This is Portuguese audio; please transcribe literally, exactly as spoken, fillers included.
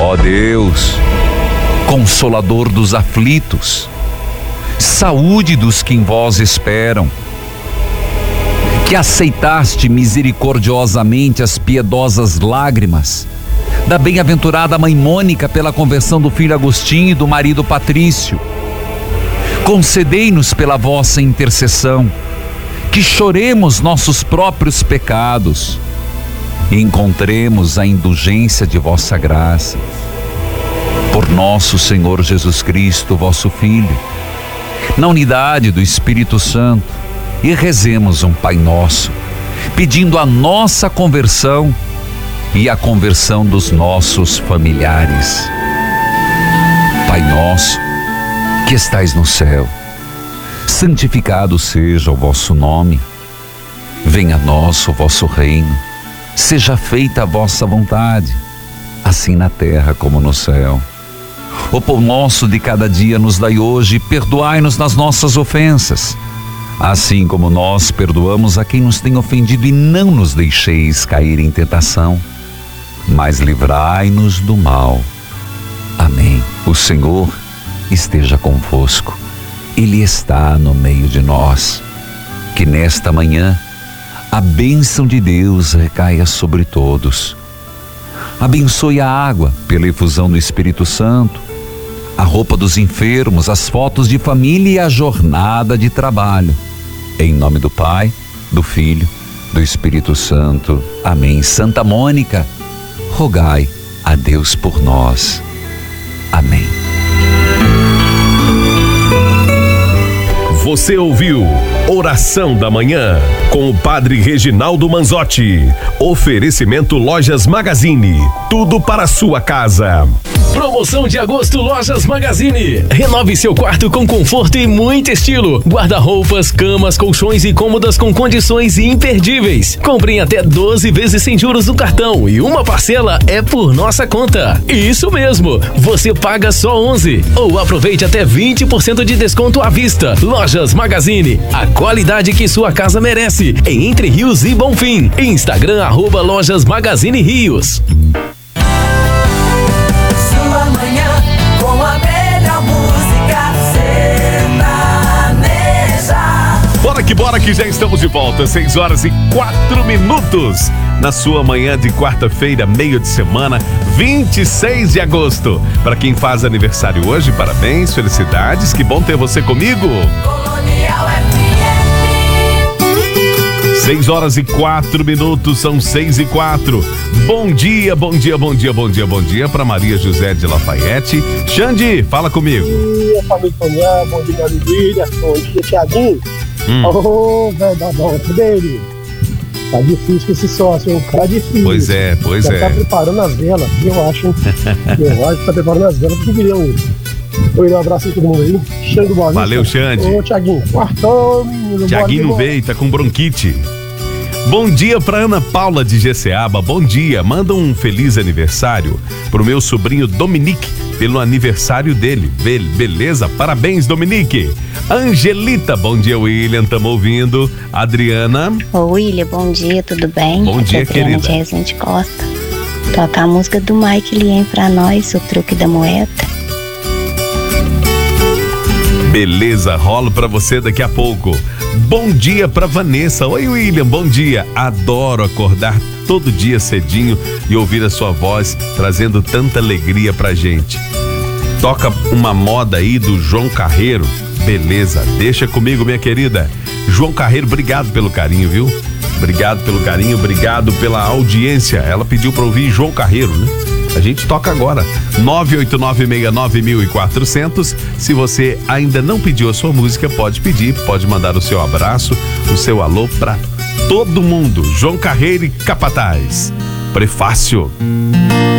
Ó Deus, Consolador dos aflitos, saúde dos que em vós esperam, que aceitaste misericordiosamente as piedosas lágrimas da bem-aventurada mãe Mônica pela conversão do filho Agostinho e do marido Patrício, concedei-nos pela vossa intercessão que choremos nossos próprios pecados e encontremos a indulgência de vossa graça. Por nosso Senhor Jesus Cristo, vosso Filho, na unidade do Espírito Santo, e rezemos um Pai Nosso, pedindo a nossa conversão e a conversão dos nossos familiares. Pai nosso, que estais no céu, santificado seja o vosso nome. Venha a nós o vosso reino. Seja feita a vossa vontade, assim na terra como no céu. O pão nosso de cada dia nos dai hoje, e perdoai-nos nas nossas ofensas, assim como nós perdoamos a quem nos tem ofendido, e não nos deixeis cair em tentação, mas livrai-nos do mal. Amém. O Senhor esteja convosco. Ele está no meio de nós. Que nesta manhã a bênção de Deus recaia sobre todos. Abençoe a água pela efusão do Espírito Santo, a roupa dos enfermos, as fotos de família e a jornada de trabalho. Em nome do Pai, do Filho, do Espírito Santo. Amém. Santa Mônica, rogai a Deus por nós. Amém. Você ouviu Oração da Manhã com o Padre Reginaldo Manzotti. Oferecimento Lojas Magazine. Tudo para a sua casa. Promoção de agosto Lojas Magazine. Renove seu quarto com conforto e muito estilo. Guarda-roupas, camas, colchões e cômodas com condições imperdíveis. Comprem até doze vezes sem juros no cartão e uma parcela é por nossa conta. Isso mesmo, você paga só onze. Ou aproveite até vinte por cento de desconto à vista. Lojas Magazine, a qualidade que sua casa merece. Em Entre Rios e Bonfim. Instagram arroba Lojas Magazine Rios. Bora que bora que já estamos de volta, seis horas e quatro minutos na sua manhã de quarta-feira, meio de semana, vinte e seis de agosto. Para quem faz aniversário hoje, parabéns, felicidades, que bom ter você comigo. seis horas e quatro minutos, são seis e quatro. Bom dia, bom dia, bom dia, bom dia, bom dia para Maria José de Lafayette. Xande, fala comigo. Bom dia, família Toniá, bom dia, Marília, bom dia, Tiaguinho. Hum. Ô, velho da volta dele. Tá difícil com esse sócio, hein? Tá difícil. Pois é, pois Já é. tá preparando as velas, eu acho, hein? Eu acho que tá preparando as velas, porque queria um. Oi, um abraço a todo mundo aí. Xande Boa Vista. Valeu, Xande. Ô, Tiaguinho, quartou, menino. Tiaguinho não veio, tá com bronquite. Bom dia pra Ana Paula de Jeceaba, bom dia. Manda um feliz aniversário pro meu sobrinho Dominique, pelo aniversário dele. Be- beleza? Parabéns, Dominique. Angelita, bom dia, William, tamo ouvindo. Adriana. Ô William, bom dia, tudo bem? Bom dia, Aqui é Adriana querida. de Resende Costa. Toca a música do Mike Lien pra nós, o truque da moeda. Beleza, rolo pra você daqui a pouco. Bom dia pra Vanessa. Oi, William, bom dia. Adoro acordar todo dia cedinho e ouvir a sua voz trazendo tanta alegria pra gente. Toca uma moda aí do João Carreiro. Beleza, deixa comigo, minha querida. João Carreiro, obrigado pelo carinho, viu? Obrigado pelo carinho, obrigado pela audiência. Ela pediu pra ouvir João Carreiro, né? A gente toca agora, nove oito nove seis nove quatro zero zero. Se você ainda não pediu a sua música, pode pedir, pode mandar o seu abraço, o seu alô pra todo mundo. João Carreiro e Capataz. Prefácio.